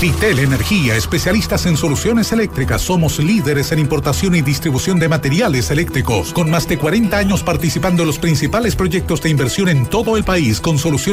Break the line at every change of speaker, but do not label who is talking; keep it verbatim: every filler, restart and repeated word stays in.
Vitel Energía, especialistas en soluciones eléctricas. Somos líderes en importación y distribución de materiales eléctricos, con más de cuarenta años participando en los principales proyectos de inversión en todo el país, con soluciones